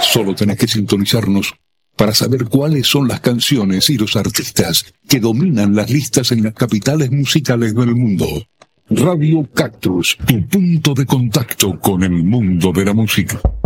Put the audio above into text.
Solo tenés que sintonizarnos para saber cuáles son las canciones y los artistas que dominan las listas en las capitales musicales del mundo. Radio Cactus, tu punto de contacto con el mundo de la música.